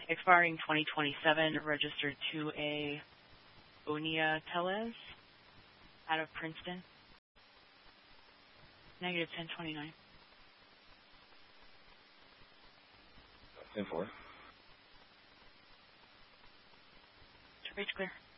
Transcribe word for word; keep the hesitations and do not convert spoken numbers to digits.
expiring twenty twenty-seven, registered to a Onia Tellez out of Princeton. Negative ten twenty-nine. ten four. Reach clear.